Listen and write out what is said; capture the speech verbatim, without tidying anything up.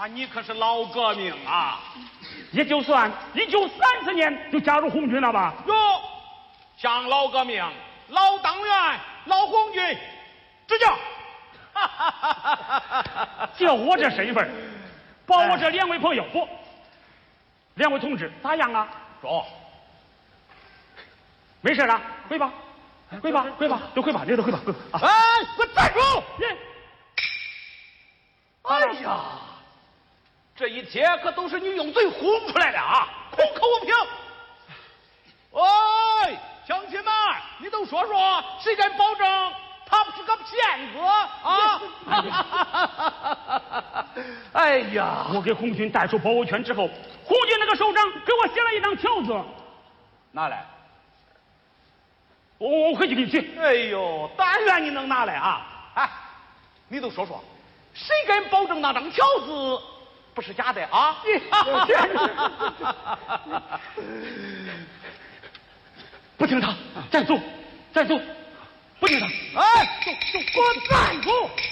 那你可是老革命啊！ 也就算一九三四年就加入红军了吧？ 哟，像老革命、老党员、老红军，指教。 就我这身份，保我这两位朋友不？两位同志咋样啊？ 说， 没事了，回吧，回吧，回吧，都回吧，你都回吧，回吧。啊、 哎，我站住！ 耶！ 哎呀，这一切可都是你用嘴轰出来的啊！空口无凭。喂，乡亲们，你都说说，谁敢保证他不是个骗子啊？哎呀， 我给红军带出包围圈之后，红军那个首长给我写了一张条子， 拿来。 我我回去给你去。 哎呦，但愿你能拿来啊！哎，你都说说，谁敢保证那张条子不是假的啊？ 不听他，站住，站住，不听他。 哎，走走，给我站住！